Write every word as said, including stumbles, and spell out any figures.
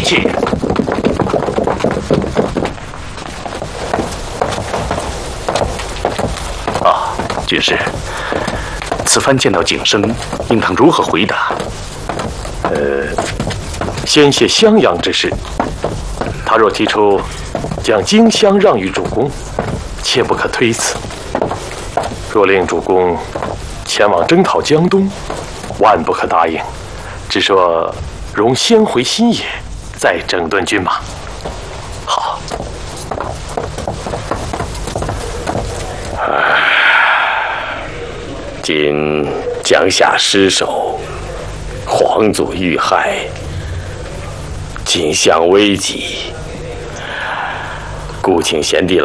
切。啊，军师，此番见到景生，应当如何回答？ 呃，先谢襄阳之事，他若提出将荆襄让与主公，切不可推辞。若令主公前往征讨江东，万不可答应。只说容先回新野，再整顿军马。 好。 今江夏失守，皇祖遇害，荆襄危急，故请贤弟